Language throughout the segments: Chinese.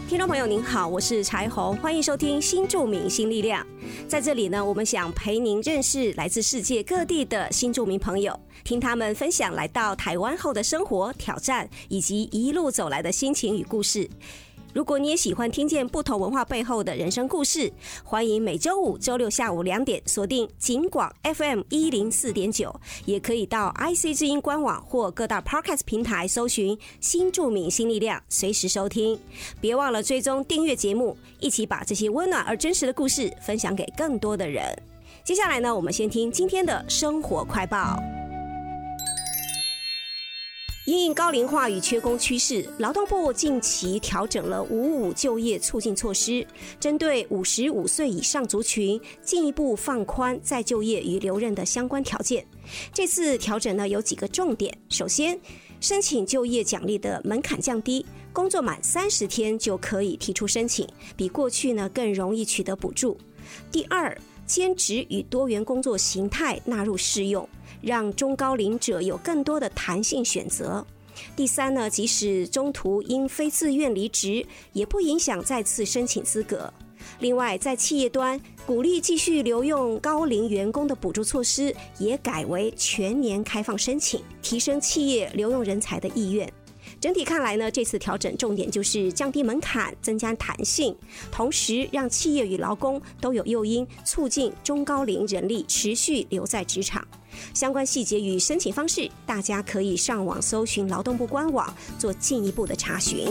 听众朋友您好，我是柴红，欢迎收听新住民新力量。在这里呢，我们想陪您认识来自世界各地的新住民朋友，听他们分享来到台湾后的生活挑战，以及一路走来的心情与故事。如果你也喜欢听见不同文化背后的人生故事，欢迎每周五、周六下午2点锁定警广 FM 104.9，也可以到 IC 之音官网或各大 Podcast 平台搜寻新住民新力量，随时收听。别忘了追踪订阅节目，一起把这些温暖而真实的故事分享给更多的人。接下来呢，我们先听今天的生活快报。因应高龄化与缺工趋势，劳动部近期调整了55就业促进措施，针对55岁以上族群进一步放宽再就业与留任的相关条件。这次调整呢有几个重点，首先，申请就业奖励的门槛降低，工作满30天就可以提出申请，比过去呢更容易取得补助。第二，兼职与多元工作形态纳入适用，让中高龄者有更多的弹性选择。第三呢，即使中途因非自愿离职，也不影响再次申请资格。另外，在企业端，鼓励继续留用高龄员工的补助措施也改为全年开放申请，提升企业留用人才的意愿。整体看来呢，这次调整重点就是降低门槛，增加弹性，同时让企业与劳工都有诱因，促进中高龄人力持续留在职场。相关细节与申请方式，大家可以上网搜寻劳动部官网做进一步的查询。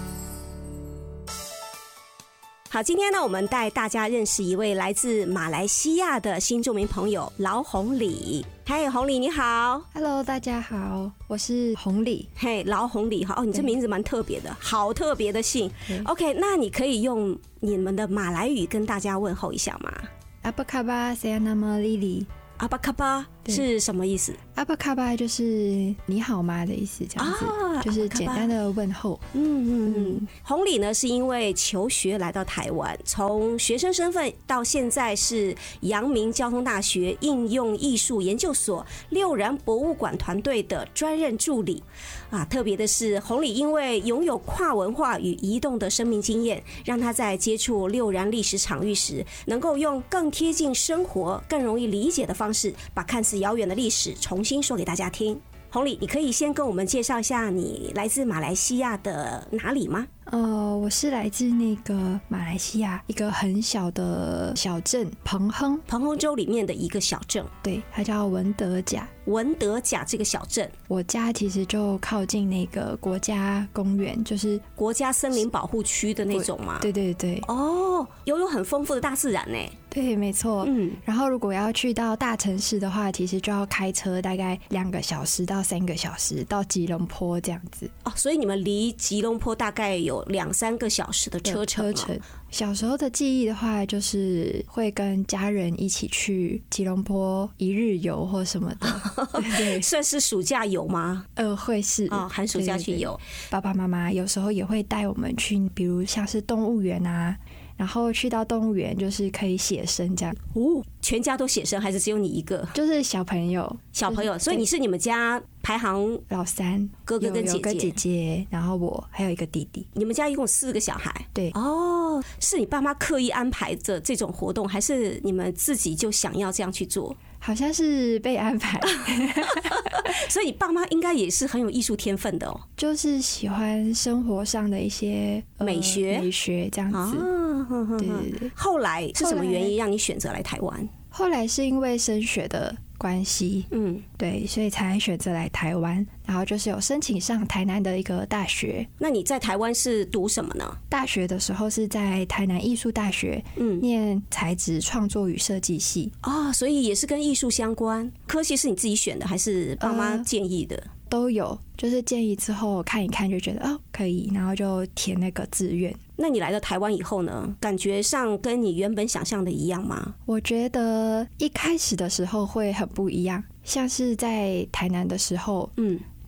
好，今天呢，我们带大家认识一位来自马来西亚的新住民朋友劳宏礼。嗨，宏礼你好。 Hello， 大家好，我是宏礼。 嘿，劳宏礼哦，你这名字蛮特别的，好特别的姓。OK， 那你可以用你们的马来语跟大家问候一下吗？ Apa khabar saya nama Lily。 阿巴卡巴是什么意思？ 阿巴卡巴就是你好吗的意思，这样子，就是简单的问候。 宏礼呢是因为求学来到台湾，从学生身份到现在是阳明交通大学应用艺术研究所六然博物馆团队的专任助理。特别的是，宏礼因为拥有跨文化与移动的生命经验，让他在接触六然历史场域时，能够用更贴近生活、更容易理解的方式，把看似遥远的历史重新说给大家听。宏礼，你可以先跟我们介绍一下你来自马来西亚的哪里吗？ 我是来自那个马来西亚一个很小的小镇彭亨州里面的一个小镇， 对，它叫文德甲。 文德甲这个小镇，我家其实就靠近那个国家公园，就是国家森林保护区的那种吗？ 对对对。 哦，拥有很丰富的大自然呢。 对，没错。然后如果要去到大城市的话，其实就要开车大概2个小时到3个小时到吉隆坡这样子。 哦，所以你们离吉隆坡大概有2-3个小时的车程。 小时候的记忆的话，就是会跟家人一起去吉隆坡1日游或什么的。 对，算是暑假游吗？ 会是寒暑假去游。 爸爸妈妈有时候也会带我们去，比如像是动物园啊，然后去到动物园就是可以写生这样。 全家都写生还是只有你一个？ 就是小朋友， 所以你是你们家排行老3， 哥哥跟姐姐， 有个姐姐，然后我还有一个弟弟。 你们家一共4个小孩？ 对。 哦，是你爸妈刻意安排的这种活动，还是你们自己就想要这样去做？ 好像是被安排。 所以你爸妈应该也是很有艺术天分的哦， 就是喜欢生活上的一些美学这样子。对。 后来是什么原因让你选择来台湾？ 后来是因为升学的关系，对，所以才选择来台湾，然后就是有申请上台南的一个大学。 那你在台湾是读什么呢？ 大学的时候是在台南艺术大学，念材质创作与设计系。 所以也是跟艺术相关。科系是你自己选的还是爸妈建议的？ 都有，就是建议之后看一看就觉得可以，然后就填那个志愿。 那你来到台湾以后呢，感觉上跟你原本想象的一样吗？ 我觉得一开始的时候会很不一样，像是在台南的时候，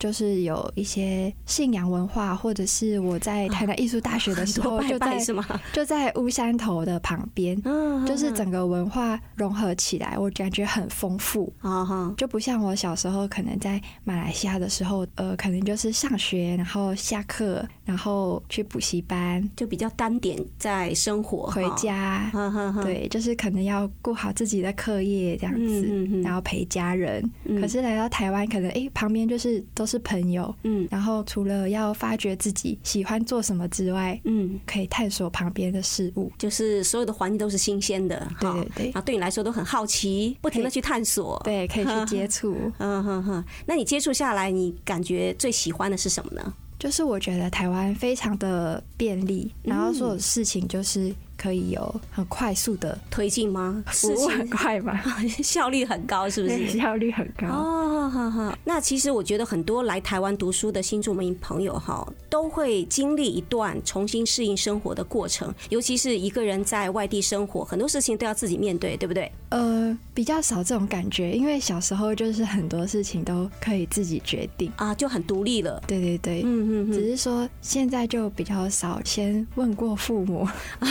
就是有一些信仰文化，或者是我在台南艺术大学的时候就在乌山头的旁边，就是整个文化融合起来，我感觉很丰富，就不像我小时候可能在马来西亚的时候，可能就是上学，然后下课，然后去补习班， 就比较单点在生活， 回家，对，就是可能要顾好自己的课业这样子，然后陪家人。可是来到台湾，可能旁边就是都是朋友，然后除了要发掘自己喜欢做什么之外，可以探索旁边的事物， 就是所有的环境都是新鲜的， 对对对， 然后对你来说都很好奇，不停的去探索， 对，可以去接触。 那你接触下来，你感觉最喜欢的是什么呢？ 就是我觉得台湾非常的便利，然后所有事情就是可以有很快速的推进吗？ 服务很快吗？ 效率很高，是不是？ 效率很高哦。那其实我觉得很多来台湾读书的新住民朋友都会经历一段重新适应生活的过程，尤其是一个人在外地生活，很多事情都要自己面对，对不对？ 比较少这种感觉，因为小时候就是很多事情都可以自己决定啊，就很独立了。 对对对，只是说现在就比较少先问过父母。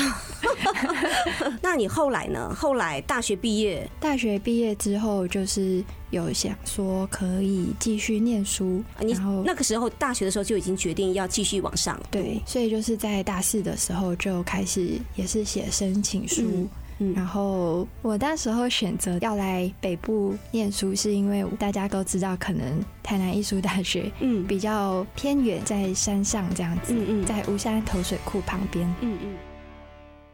那你后来呢？后来大学毕业之后，就是有想说可以继续念书。然后那个时候大学的时候就已经决定要继续往上。 对，所以就是在大4的时候就开始也是写申请书。然后我那时候选择要来北部念书，是因为大家都知道，可能台南艺术大学比较偏远，在山上这样子，在乌山头水库旁边。